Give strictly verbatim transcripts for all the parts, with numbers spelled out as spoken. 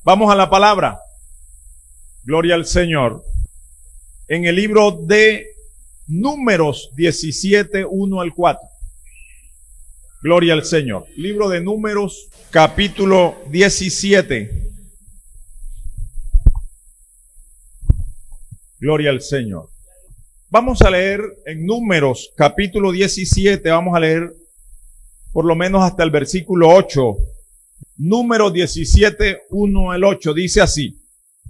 Vamos a la palabra. Gloria al Señor. En el libro de Números diecisiete, uno al cuatro. Gloria al Señor. Libro de Números, capítulo diecisiete. Gloria al Señor. Vamos a leer en Números, capítulo diecisiete, vamos a leer por lo menos hasta el versículo ocho. Números diecisiete, uno al ocho, dice así.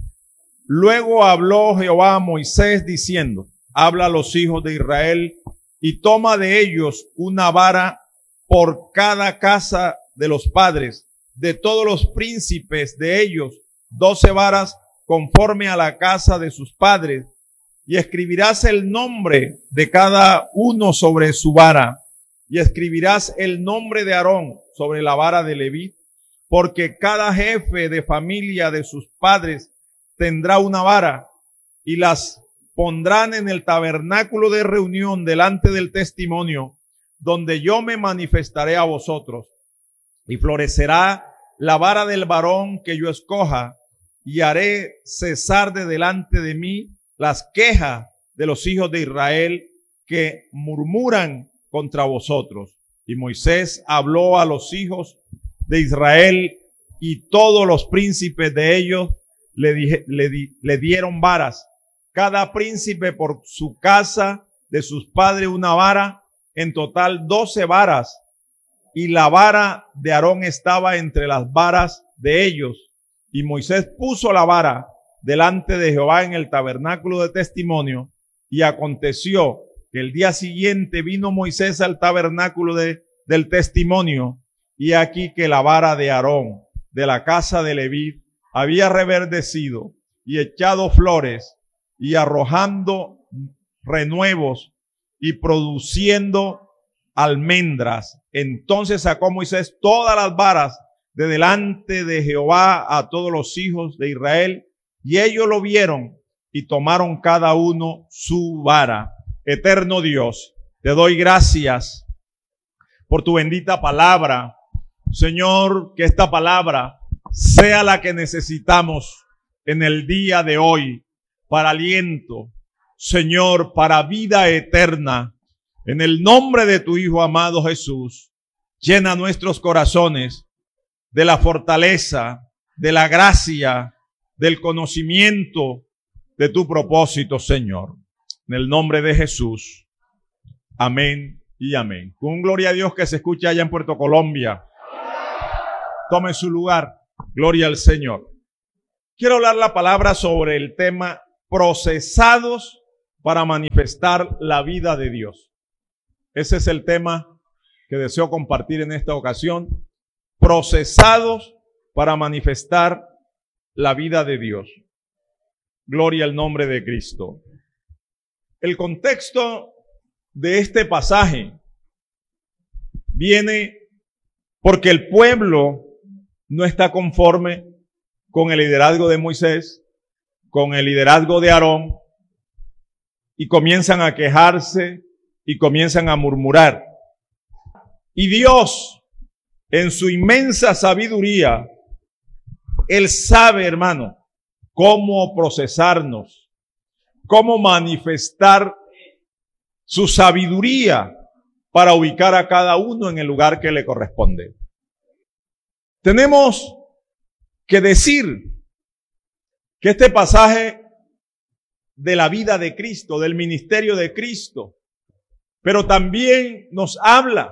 Luego habló Jehová a Moisés diciendo, habla a los hijos de Israel y toma de ellos una vara por cada casa de los padres, de todos los príncipes de ellos, doce varas conforme a la casa de sus padres, y escribirás el nombre de cada uno sobre su vara, y escribirás el nombre de Aarón sobre la vara de Leví, porque cada jefe de familia de sus padres tendrá una vara, y las pondrán en el tabernáculo de reunión delante del testimonio, donde yo me manifestaré a vosotros. Y florecerá la vara del varón que yo escoja, y haré cesar de delante de mí las quejas de los hijos de Israel que murmuran contra vosotros. Y Moisés habló a los hijos de Israel, y todos los príncipes de ellos le, dije, le, di, le dieron varas, cada príncipe por su casa de sus padres una vara, en total doce varas, y la vara de Aarón estaba entre las varas de ellos. Y Moisés puso la vara delante de Jehová en el tabernáculo de testimonio, y aconteció que el día siguiente vino Moisés al tabernáculo de, del testimonio, y aquí que la vara de Aarón de la casa de Leví había reverdecido y echado flores y arrojando renuevos y produciendo almendras. Entonces sacó Moisés todas las varas de delante de Jehová a todos los hijos de Israel, y ellos lo vieron y tomaron cada uno su vara. Eterno Dios, te doy gracias por tu bendita palabra. Señor, que esta palabra sea la que necesitamos en el día de hoy para aliento, Señor, para vida eterna. En el nombre de tu Hijo amado Jesús, llena nuestros corazones de la fortaleza, de la gracia, del conocimiento de tu propósito, Señor. En el nombre de Jesús. Amén y amén. Con gloria a Dios que se escucha allá en Puerto Colombia. Tome su lugar. Gloria al Señor. Quiero hablar la palabra sobre el tema procesados para manifestar la vida de Dios. Ese es el tema que deseo compartir en esta ocasión. Procesados para manifestar la vida de Dios. Gloria al nombre de Cristo. El contexto de este pasaje viene porque el pueblo no está conforme con el liderazgo de Moisés, con el liderazgo de Aarón, y comienzan a quejarse y comienzan a murmurar. Y Dios, en su inmensa sabiduría, Él sabe, hermano, cómo procesarnos, cómo manifestar su sabiduría para ubicar a cada uno en el lugar que le corresponde. Tenemos que decir que este pasaje de la vida de Cristo, del ministerio de Cristo, pero también nos habla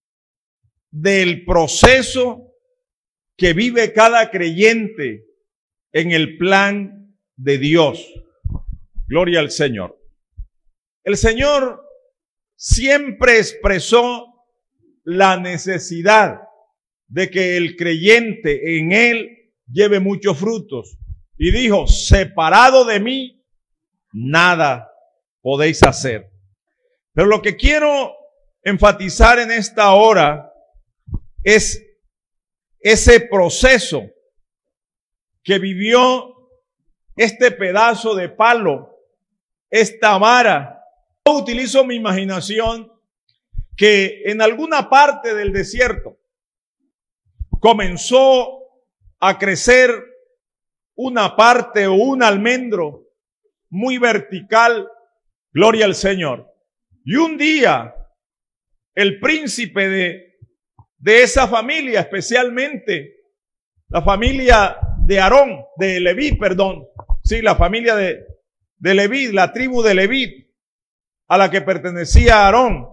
del proceso que vive cada creyente en el plan de Dios. Gloria al Señor. El Señor siempre expresó la necesidad de que el creyente en Él lleve muchos frutos. Y dijo, separado de mí, nada podéis hacer. Pero lo que quiero enfatizar en esta hora es ese proceso que vivió este pedazo de palo, esta vara. Yo utilizo mi imaginación que en alguna parte del desierto comenzó a crecer una parte o un almendro muy vertical, gloria al Señor. Y un día, el príncipe de, de esa familia, especialmente la familia de Aarón, de Leví, perdón, sí, la familia de, de Leví, la tribu de Leví, a la que pertenecía Aarón,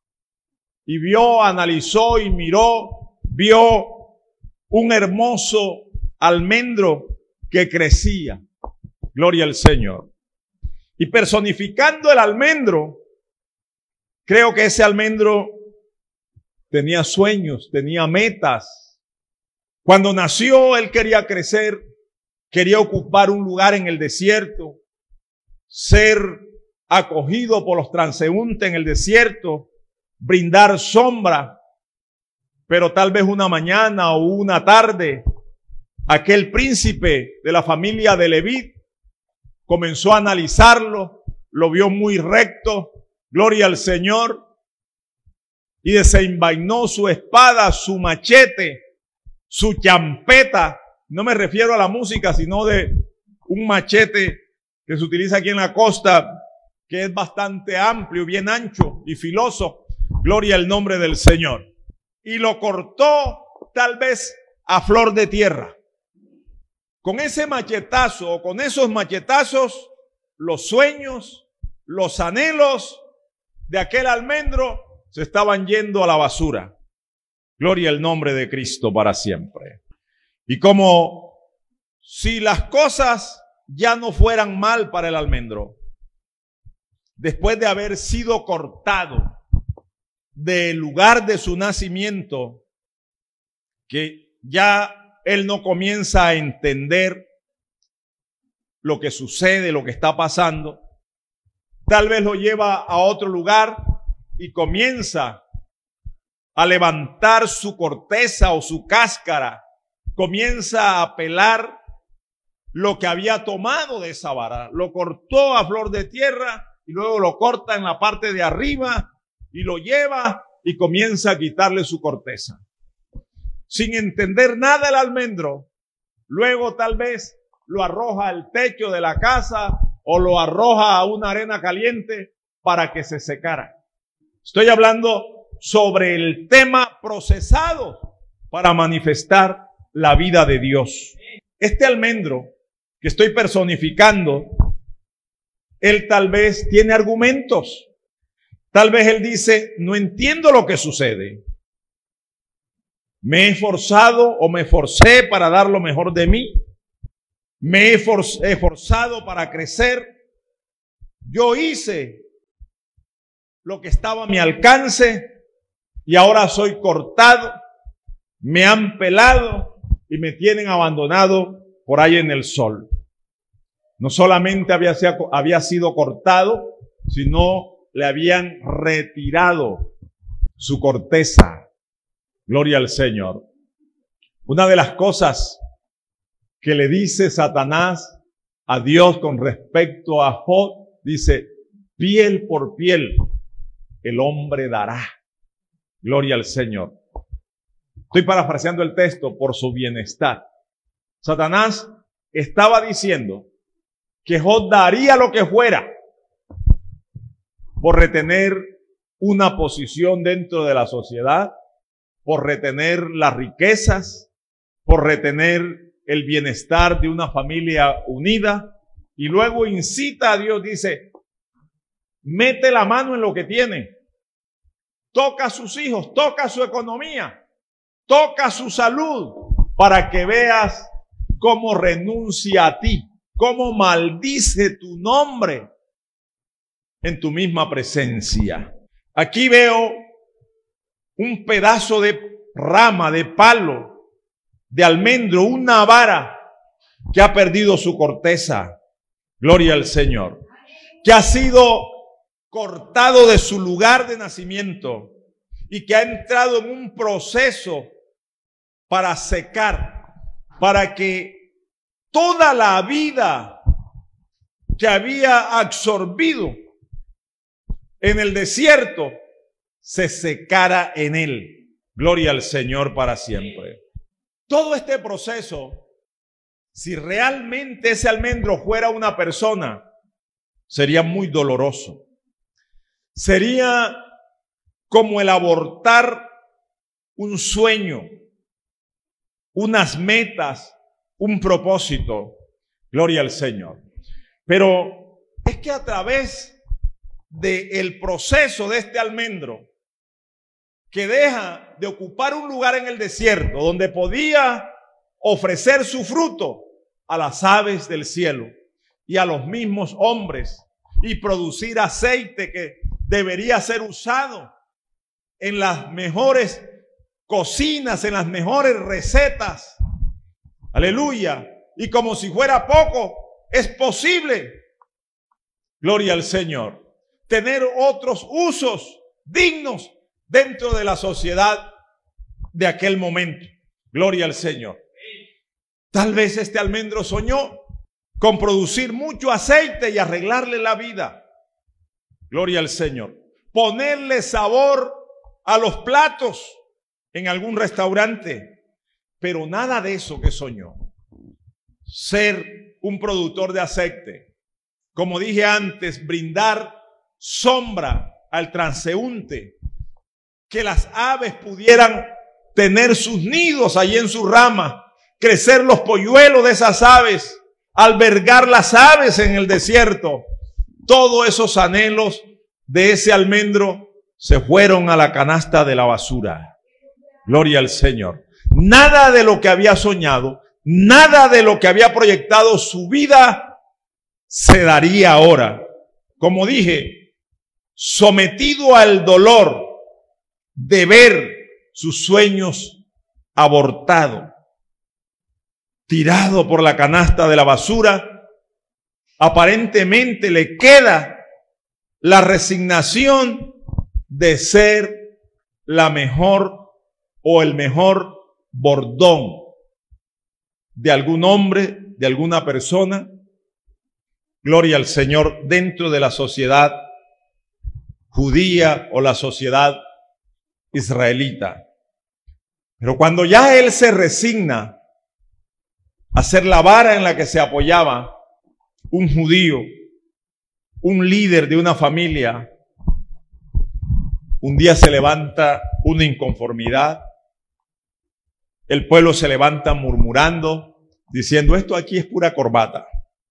y vio, analizó y miró, vio un hermoso almendro que crecía. Gloria al Señor. Y personificando el almendro, creo que ese almendro tenía sueños, tenía metas. Cuando nació, él quería crecer, quería ocupar un lugar en el desierto, ser acogido por los transeúntes en el desierto, brindar sombra. Pero tal vez una mañana o una tarde, aquel príncipe de la familia de Leví comenzó a analizarlo, lo vio muy recto, gloria al Señor, y desenvainó su espada, su machete, su champeta. No me refiero a la música, sino de un machete que se utiliza aquí en la costa, que es bastante amplio, bien ancho y filoso. Gloria al nombre del Señor. Y lo cortó tal vez a flor de tierra. Con ese machetazo o con esos machetazos, los sueños, los anhelos de aquel almendro se estaban yendo a la basura. Gloria al nombre de Cristo para siempre. Y como si las cosas ya no fueran mal para el almendro, después de haber sido cortado del lugar de su nacimiento, que ya él no comienza a entender lo que sucede, lo que está pasando, tal vez lo lleva a otro lugar y comienza a levantar su corteza o su cáscara, comienza a pelar lo que había tomado de esa vara, lo cortó a flor de tierra y luego lo corta en la parte de arriba y lo lleva y comienza a quitarle su corteza. Sin entender nada el almendro, luego tal vez lo arroja al techo de la casa o lo arroja a una arena caliente para que se secara. Estoy hablando sobre el tema procesado para manifestar la vida de Dios. Este almendro que estoy personificando, él tal vez tiene argumentos. Tal vez él dice, no entiendo lo que sucede. Me he esforzado o me esforcé para dar lo mejor de mí. Me he esforzado para crecer. Yo hice lo que estaba a mi alcance y ahora soy cortado. Me han pelado y me tienen abandonado por ahí en el sol. No solamente había, había sido cortado, sino le habían retirado su corteza. Gloria al Señor. Una de las cosas que le dice Satanás a Dios con respecto a Job, dice, piel por piel el hombre dará. Gloria al Señor. Estoy parafraseando el texto por su bienestar. Satanás estaba diciendo que Job daría lo que fuera por retener una posición dentro de la sociedad, por retener las riquezas, por retener el bienestar de una familia unida, y luego incita a Dios, dice, mete la mano en lo que tiene, toca a sus hijos, toca su economía, toca su salud, para que veas cómo renuncia a ti, cómo maldice tu nombre en tu misma presencia. Aquí veo un pedazo de rama, de palo, de almendro, una vara que ha perdido su corteza. Gloria al Señor. Que ha sido cortado de su lugar de nacimiento y que ha entrado en un proceso para secar, para que toda la vida que había absorbido en el desierto se secara en él. Gloria al Señor para siempre. Todo este proceso Si realmente ese almendro fuera una persona, sería muy doloroso. Sería como el abortar un sueño, unas metas, un propósito. Gloria al Señor. Pero es que a través del proceso de este almendro, que deja de ocupar un lugar en el desierto donde podía ofrecer su fruto a las aves del cielo y a los mismos hombres y producir aceite que debería ser usado en las mejores cocinas, en las mejores recetas. Aleluya. Y como si fuera poco, es posible, gloria al Señor, tener otros usos dignos dentro de la sociedad de aquel momento. Gloria al Señor. Tal vez este almendro soñó con producir mucho aceite y arreglarle la vida. Gloria al Señor. Ponerle sabor a los platos en algún restaurante. Pero nada de eso que soñó. Ser un productor de aceite. Como dije antes, brindar sombra al transeúnte. Que las aves pudieran tener sus nidos allí en su rama. Crecer los polluelos de esas aves. Albergar las aves en el desierto. Todos esos anhelos de ese almendro se fueron a la canasta de la basura. Gloria al Señor. Nada de lo que había soñado, nada de lo que había proyectado su vida se daría ahora. Como dije, sometido al dolor de ver sus sueños abortados, tirado por la canasta de la basura, aparentemente le queda la resignación de ser la mejor o el mejor bordón de algún hombre, de alguna persona. Gloria al Señor, dentro de la sociedad judía o la sociedad israelita. Pero cuando ya él se resigna a ser la vara en la que se apoyaba un judío, un líder de una familia, un día se levanta una inconformidad. El pueblo se levanta murmurando, diciendo, esto aquí es pura corbata.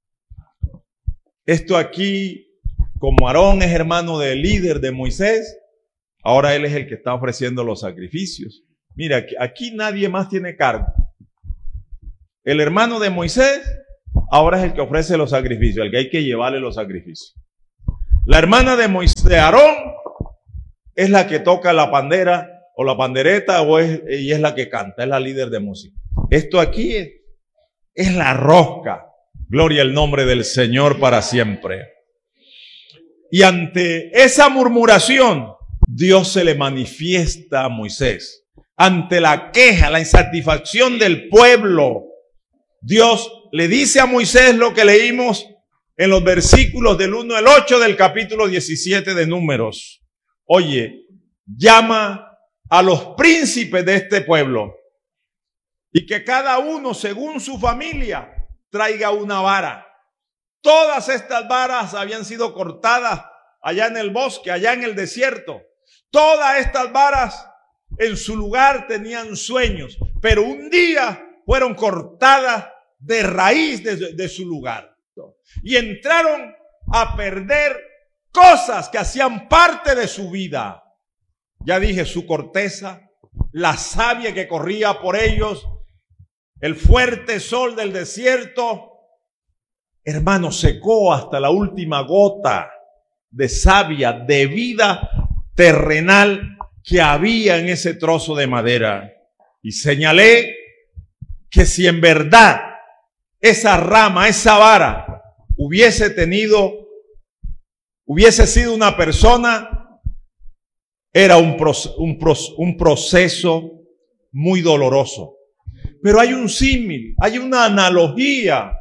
Esto aquí, como Aarón es hermano del líder de Moisés, ahora él es el que está ofreciendo los sacrificios. Mira, aquí, aquí nadie más tiene cargo. El hermano de Moisés ahora es el que ofrece los sacrificios, el que hay que llevarle los sacrificios. La hermana de Moisés, de Aarón, es la que toca la pandera o la pandereta o es, y es la que canta, es la líder de música. Esto aquí es, es la rosca. Gloria al nombre del Señor para siempre. Y ante esa murmuración, Dios se le manifiesta a Moisés. Ante la queja, la insatisfacción del pueblo, Dios le dice a Moisés lo que leímos en los versículos del uno al ocho del capítulo diecisiete de Números. Oye, llama a los príncipes de este pueblo y que cada uno, según su familia, traiga una vara. Todas estas varas habían sido cortadas allá en el bosque, allá en el desierto. Todas estas varas en su lugar tenían sueños, pero un día fueron cortadas de raíz de, de su lugar. Y entraron a perder cosas que hacían parte de su vida. Ya dije, su corteza, la savia que corría por ellos, el fuerte sol del desierto. Hermano, secó hasta la última gota de savia, de vida terrenal que había en ese trozo de madera. Y señalé que si en verdad esa rama, esa vara, hubiese tenido, hubiese sido una persona, era un, un, un proceso muy doloroso. Pero hay un símil, hay una analogía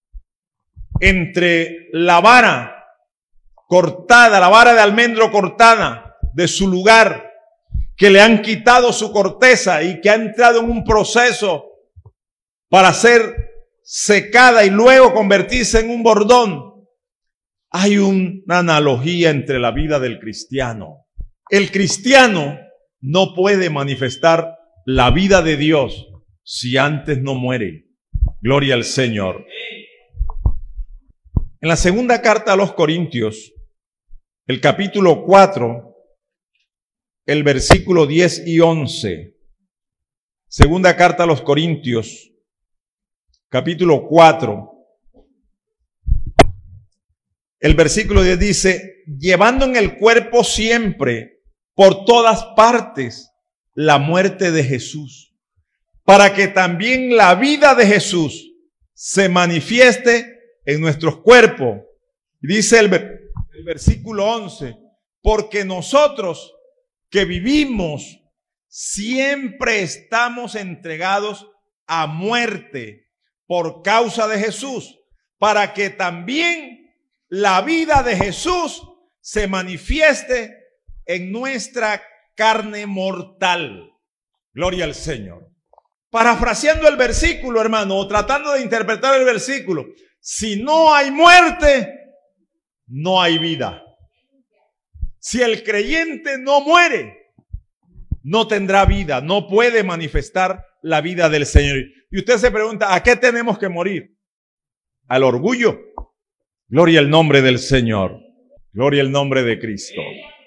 entre la vara cortada, la vara de almendro cortada de su lugar, que le han quitado su corteza y que ha entrado en un proceso para ser secada y luego convertirse en un bordón. Hay una analogía entre la vida del cristiano. El cristiano no puede manifestar la vida de Dios si antes no muere. Gloria al Señor. En la segunda carta a los Corintios, el capítulo cuatro, el versículo diez y once. Segunda carta a los Corintios, capítulo cuatro. El versículo diez dice, llevando en el cuerpo siempre, por todas partes, la muerte de Jesús, para que también la vida de Jesús se manifieste en nuestros cuerpos. Dice el, el versículo once, porque nosotros que vivimos siempre estamos entregados a muerte por causa de Jesús, para que también la vida de Jesús se manifieste en nuestra carne mortal. Gloria al Señor. Parafraseando el versículo, hermano, o tratando de interpretar el versículo, si no hay muerte, no hay vida. Si el creyente no muere, no tendrá vida, no puede manifestar la vida del Señor. Y usted se pregunta, ¿a qué tenemos que morir? Al orgullo. Gloria al nombre del Señor. Gloria al nombre de Cristo.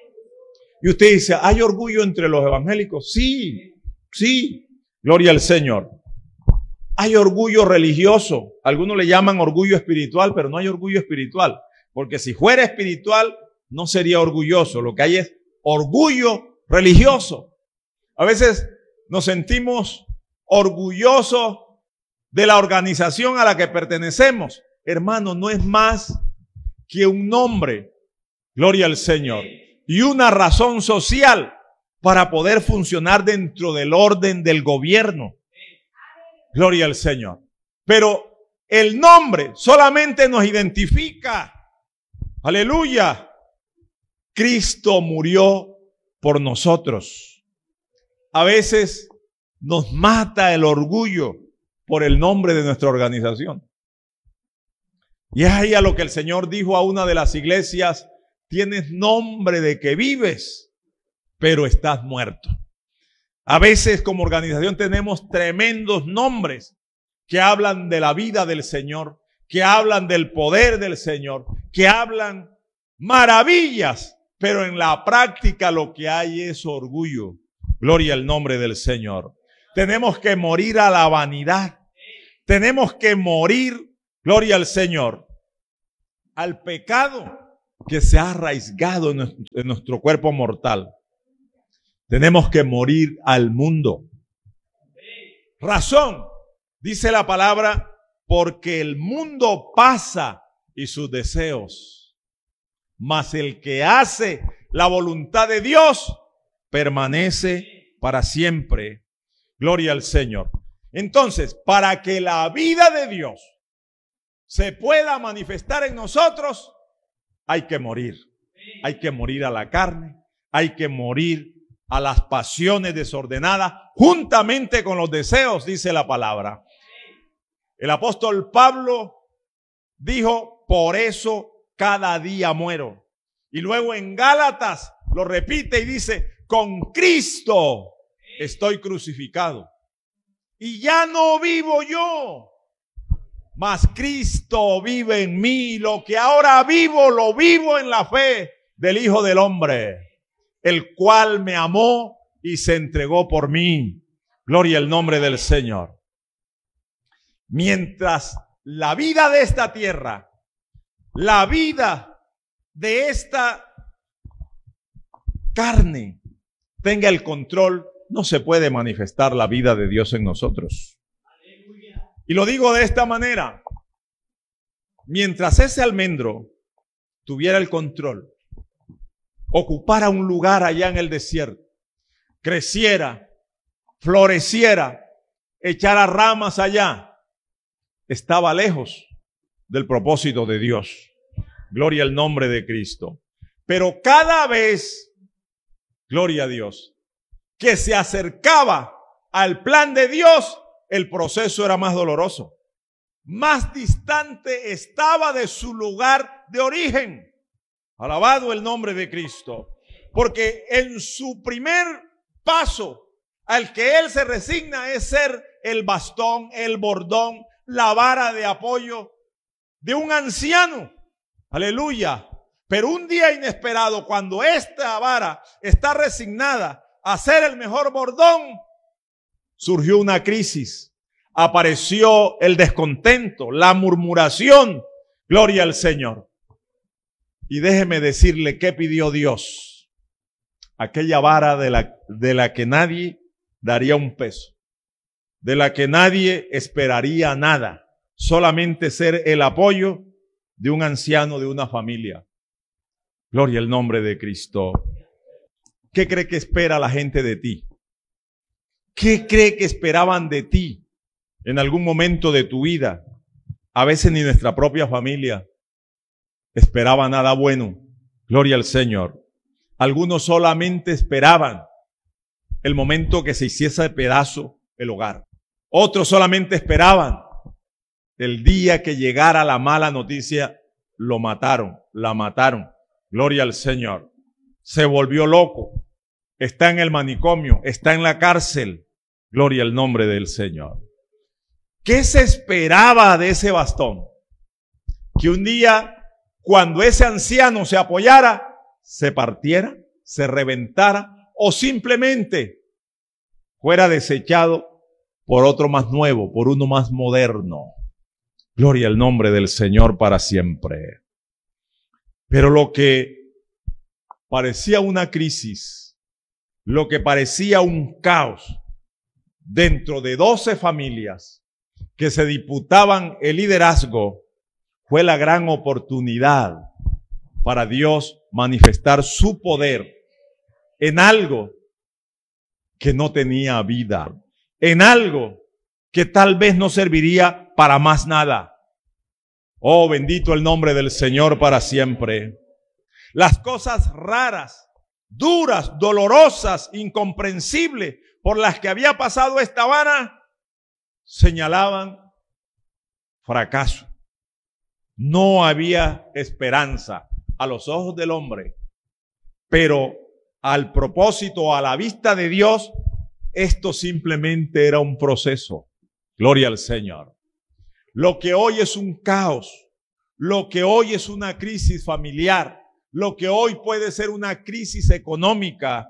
Y usted dice, ¿hay orgullo entre los evangélicos? Sí, sí. Gloria al Señor. Hay orgullo religioso. Algunos le llaman orgullo espiritual, pero no hay orgullo espiritual. Porque si fuera espiritual, no sería orgulloso. Lo que hay es orgullo religioso. A veces nos sentimos orgullosos de la organización a la que pertenecemos. Hermano, no es más que un nombre. Gloria al Señor. Y una razón social para poder funcionar dentro del orden del gobierno. Gloria al Señor. Pero el nombre solamente nos identifica. Aleluya. Cristo murió por nosotros. A veces nos mata el orgullo por el nombre de nuestra organización. Y es ahí a lo que el Señor dijo a una de las iglesias, tienes nombre de que vives, pero estás muerto. A veces como organización tenemos tremendos nombres que hablan de la vida del Señor, que hablan del poder del Señor, que hablan maravillas, pero en la práctica lo que hay es orgullo. Gloria al nombre del Señor. Tenemos que morir a la vanidad. Tenemos que morir, gloria al Señor, al pecado que se ha arraigado en nuestro, en nuestro cuerpo mortal. Tenemos que morir al mundo. Razón, dice la palabra, porque el mundo pasa y sus deseos, mas el que hace la voluntad de Dios permanece para siempre. Gloria al Señor. Entonces, para que la vida de Dios se pueda manifestar en nosotros, hay que morir. Hay que morir a la carne, hay que morir a las pasiones desordenadas, juntamente con los deseos, dice la palabra. El apóstol Pablo dijo, por eso cada día muero. Y luego en Gálatas lo repite y dice, con Cristo estoy crucificado. Y ya no vivo yo, mas Cristo vive en mí. Lo que ahora vivo, lo vivo en la fe del Hijo del Hombre, el cual me amó y se entregó por mí. Gloria al nombre del Señor. Mientras la vida de esta tierra, la vida de esta carne tenga el control, no se puede manifestar la vida de Dios en nosotros. Y lo digo de esta manera. Mientras ese almendro tuviera el control, ocupara un lugar allá en el desierto, creciera, floreciera, echara ramas allá, estaba lejos del propósito de Dios. Gloria al nombre de Cristo. Pero cada vez, gloria a Dios, que se acercaba al plan de Dios, el proceso era más doloroso. más distante estaba de su lugar de origen. Alabado el nombre de Cristo. Porque en su primer paso al que él se resigna es ser el bastón, el bordón, la vara de apoyo de un anciano. Aleluya. Pero un día inesperado, cuando esta vara está resignada a ser el mejor bordón, surgió una crisis. Apareció el descontento, la murmuración. Gloria al Señor. Y déjeme decirle qué pidió Dios. Aquella vara de la, de la que nadie daría un peso, de la que nadie esperaría nada, solamente ser el apoyo de un anciano de una familia. Gloria al nombre de Cristo. ¿Qué cree que espera la gente de ti? ¿Qué cree que esperaban de ti en algún momento de tu vida? A veces ni nuestra propia familia esperaba nada bueno. Gloria al Señor. Algunos solamente esperaban el momento que se hiciese de pedazo el hogar. Otros solamente esperaban el día que llegara la mala noticia. Lo mataron, la mataron. Gloria al Señor. Se volvió loco. Está en el manicomio, está en la cárcel. Gloria al nombre del Señor. ¿Qué se esperaba de ese bastón? Que un día, cuando ese anciano se apoyara, se partiera, se reventara o simplemente fuera desechado por otro más nuevo, por uno más moderno. Gloria al nombre del Señor para siempre. Pero lo que parecía una crisis, lo que parecía un caos dentro de doce familias que se disputaban el liderazgo, fue la gran oportunidad para Dios manifestar su poder en algo que no tenía vida, en algo que tal vez no serviría para más nada. Oh, bendito el nombre del Señor para siempre. Las cosas raras, duras, dolorosas, incomprensibles por las que había pasado esta vara señalaban fracaso. No había esperanza a los ojos del hombre, pero al propósito, a la vista de Dios, esto simplemente era un proceso. Gloria al Señor. Lo que hoy es un caos, lo que hoy es una crisis familiar, lo que hoy puede ser una crisis económica,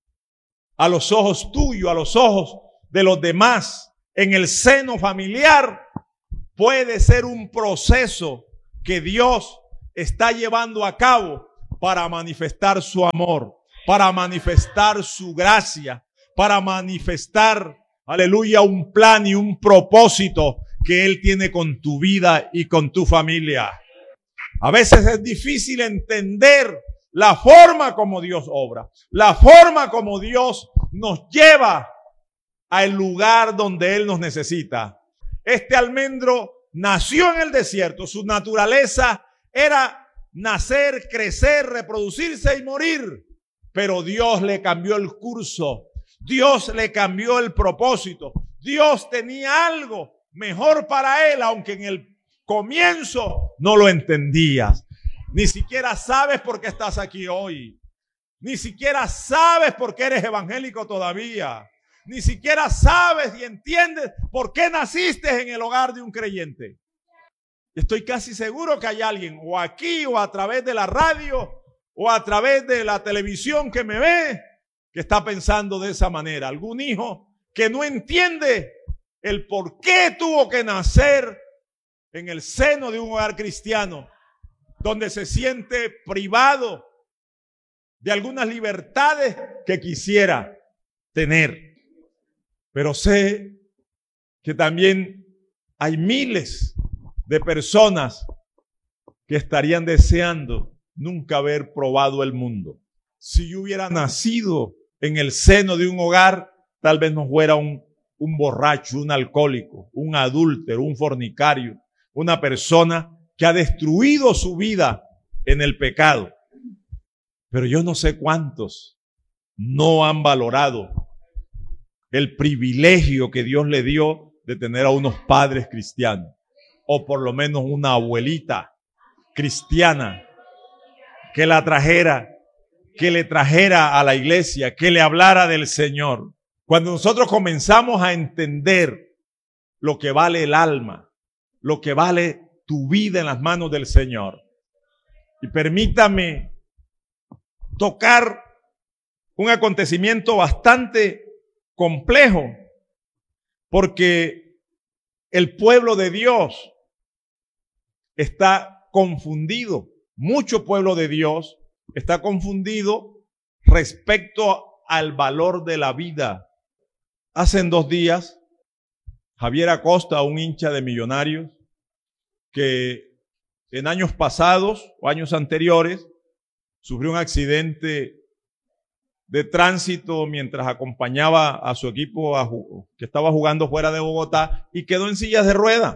a los ojos tuyos, a los ojos de los demás, en el seno familiar, puede ser un proceso que Dios está llevando a cabo para manifestar su amor, para manifestar su gracia, para manifestar, aleluya, un plan y un propósito que Él tiene con tu vida y con tu familia. A veces es difícil entender la forma como Dios obra, la forma como Dios nos lleva al lugar donde Él nos necesita. Este almendro nació en el desierto, su naturaleza era nacer, crecer, reproducirse y morir. Pero Dios le cambió el curso, Dios le cambió el propósito. Dios tenía algo mejor para él, aunque en el comienzo no lo entendías. Ni siquiera sabes por qué estás aquí hoy. Ni siquiera sabes por qué eres evangélico todavía. Ni siquiera sabes y entiendes por qué naciste en el hogar de un creyente. Estoy casi seguro que hay alguien, o aquí, o a través de la radio, o a través de la televisión que me ve, que está pensando de esa manera. Algún hijo que no entiende el por qué tuvo que nacer en el seno de un hogar cristiano, donde se siente privado de algunas libertades que quisiera tener. Pero sé que también hay miles de personas que estarían deseando nunca haber probado el mundo. Si yo hubiera nacido en el seno de un hogar, tal vez no fuera un, un borracho, un alcohólico, un adúltero, un fornicario, una persona que ha destruido su vida en el pecado. Pero yo no sé cuántos no han valorado el privilegio que Dios le dio de tener a unos padres cristianos, o por lo menos una abuelita cristiana que la trajera, que le trajera a la iglesia, que le hablara del Señor. Cuando nosotros comenzamos a entender lo que vale el alma, lo que vale tu vida en las manos del Señor. Y permítame tocar un acontecimiento bastante complejo, porque el pueblo de Dios está confundido. Mucho pueblo de Dios está confundido respecto al valor de la vida. Hace dos días, Javier Acosta, un hincha de Millonarios, que en años pasados o años anteriores sufrió un accidente de tránsito mientras acompañaba a su equipo a que estaba jugando fuera de Bogotá y quedó en sillas de ruedas.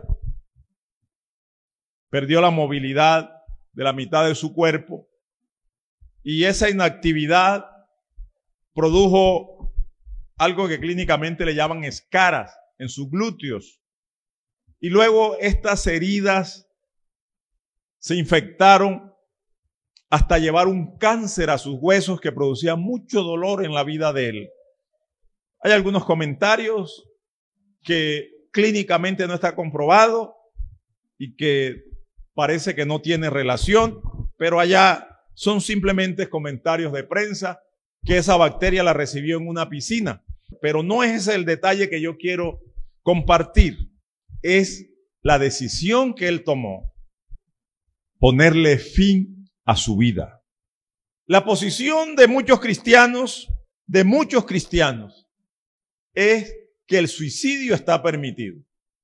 Perdió la movilidad de la mitad de su cuerpo y esa inactividad produjo algo que clínicamente le llaman escaras en sus glúteos. Y luego estas heridas se infectaron hasta llevar un cáncer a sus huesos que producía mucho dolor en la vida de él. Hay algunos comentarios que clínicamente no está comprobado y que parece que no tiene relación, pero allá son simplemente comentarios de prensa que esa bacteria la recibió en una piscina. Pero no es ese el detalle que yo quiero compartir. Es la decisión que él tomó, ponerle fin a su vida. La posición de muchos cristianos, de muchos cristianos, es que el suicidio está permitido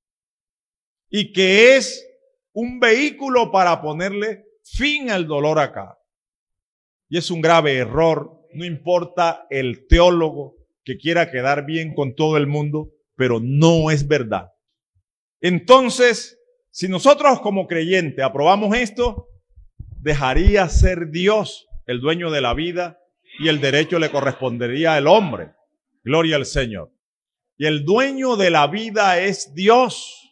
y que es un vehículo para ponerle fin al dolor acá. Y es un grave error, no importa el teólogo que quiera quedar bien con todo el mundo, pero no es verdad. Entonces, si nosotros como creyentes aprobamos esto, dejaría ser Dios el dueño de la vida y el derecho le correspondería al hombre. Gloria al Señor. Y el dueño de la vida es Dios.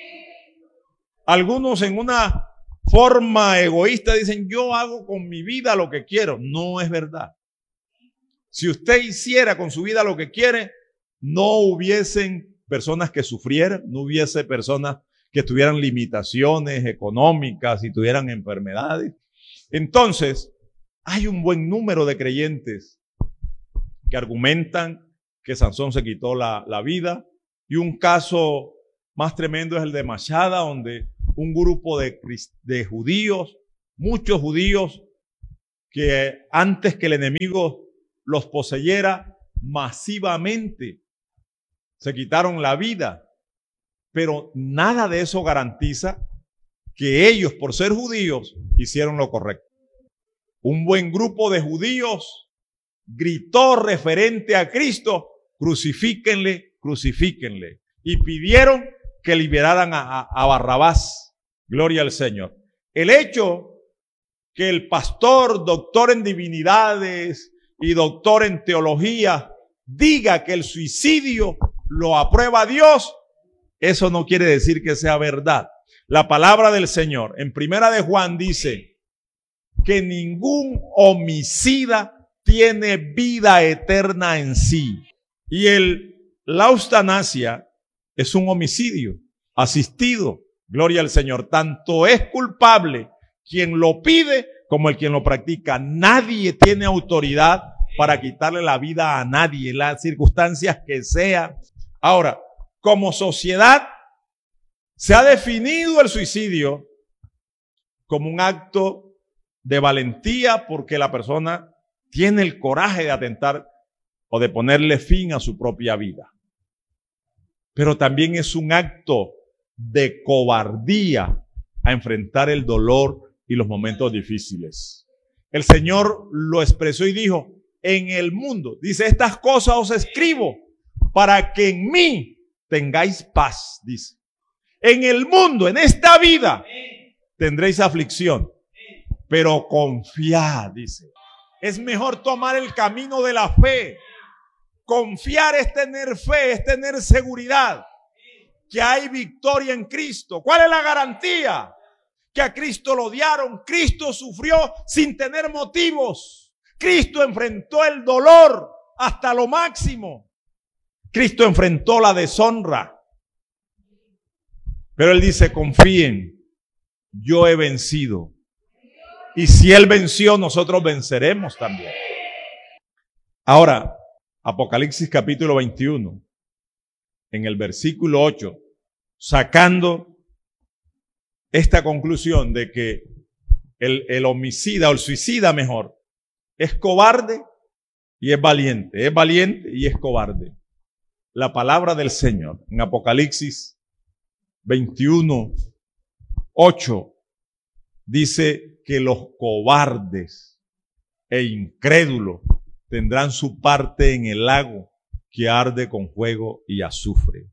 Algunos en una forma egoísta dicen, yo hago con mi vida lo que quiero. No es verdad. Si usted hiciera con su vida lo que quiere, no hubiesen personas que sufrieran, no hubiese personas que tuvieran limitaciones económicas y tuvieran enfermedades. Entonces, hay un buen número de creyentes que argumentan que Sansón se quitó la, la vida, y un caso más tremendo es el de Machada, donde un grupo de, de judíos, muchos judíos, que antes que el enemigo los poseyera, masivamente se quitaron la vida. Pero nada de eso garantiza que ellos, por ser judíos, hicieron lo correcto. Un buen grupo de judíos gritó referente a Cristo, crucifíquenle, crucifíquenle. Y pidieron que liberaran a, a, a Barrabás. Gloria al Señor. El hecho que el pastor, doctor en divinidades y doctor en teología, diga que el suicidio lo aprueba Dios, eso no quiere decir que sea verdad. La palabra del Señor en Primera de Juan dice que ningún homicida tiene vida eterna en sí. Y el, la eutanasia es un homicidio asistido. Gloria al Señor. Tanto es culpable quien lo pide como el quien lo practica. Nadie tiene autoridad para quitarle la vida a nadie, en las circunstancias que sea. Ahora, como sociedad, se ha definido el suicidio como un acto de valentía porque la persona tiene el coraje de atentar o de ponerle fin a su propia vida. Pero también es un acto de cobardía a enfrentar el dolor y los momentos difíciles. El Señor lo expresó y dijo, en el mundo, dice, estas cosas os escribo para que en mí tengáis paz, dice. En el mundo, en esta vida, tendréis aflicción, pero confiad, dice. Es mejor tomar el camino de la fe. Confiar es tener fe, es tener seguridad. que hay victoria en Cristo. ¿Cuál es la garantía? Que a Cristo lo odiaron. Cristo sufrió sin tener motivos. Cristo enfrentó el dolor hasta lo máximo. Cristo enfrentó la deshonra. Pero Él dice, confíen, yo he vencido. Y si Él venció, nosotros venceremos también. Ahora, Apocalipsis capítulo veintiuno, en el versículo ocho, sacando esta conclusión de que el, el homicida o el suicida mejor es cobarde y es valiente, es valiente y es cobarde. La palabra del Señor en Apocalipsis veintiuno, ocho dice que los cobardes e incrédulos tendrán su parte en el lago que arde con fuego y azufre.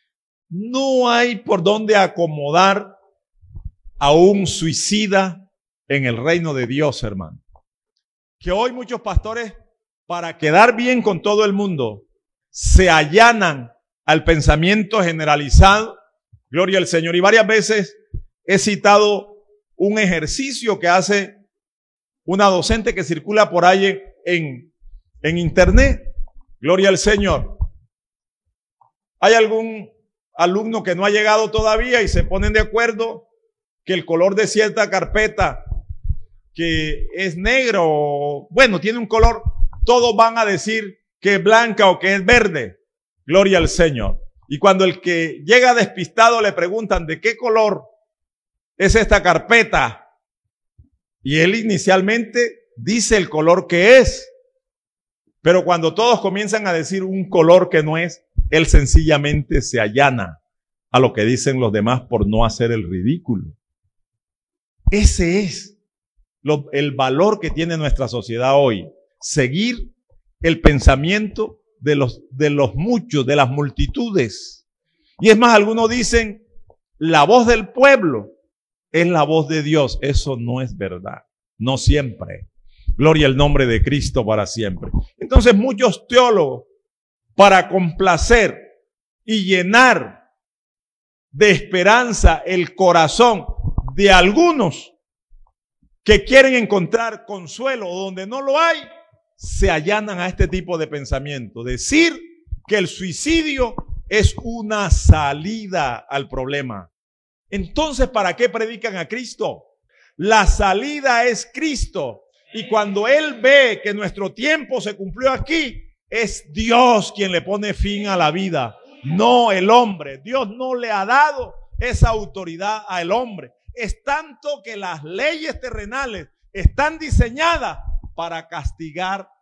No hay por dónde acomodar a un suicida en el reino de Dios, hermano. Que hoy muchos pastores, para quedar bien con todo el mundo, se allanan al pensamiento generalizado. Gloria al Señor. Y varias veces he citado un ejercicio que hace una docente que circula por ahí en, en internet. Gloria al Señor. Hay algún alumno que no ha llegado todavía y se ponen de acuerdo que el color de cierta carpeta que es negro, bueno, tiene un color, todos van a decir que es blanca o que es verde. Gloria al Señor. Y cuando el que llega despistado le preguntan de qué color es esta carpeta, y él inicialmente dice el color que es, pero cuando todos comienzan a decir un color que no es, él sencillamente se allana a lo que dicen los demás por no hacer el ridículo. Ese es lo, el valor que tiene nuestra sociedad hoy. Seguir el pensamiento de los, de los muchos, de las multitudes. Y es más, algunos dicen, la voz del pueblo es la voz de Dios. Eso no es verdad. No siempre. Gloria al nombre de Cristo para siempre. Entonces muchos teólogos, para complacer y llenar de esperanza el corazón de algunos que quieren encontrar consuelo donde no lo hay, se allanan a este tipo de pensamiento. Decir que el suicidio es una salida al problema. Entonces, ¿para qué predican a Cristo? La salida es Cristo. Y cuando Él ve que nuestro tiempo se cumplió aquí, es Dios quien le pone fin a la vida, no el hombre. Dios no le ha dado esa autoridad al hombre. Es tanto que las leyes terrenales están diseñadas para castigar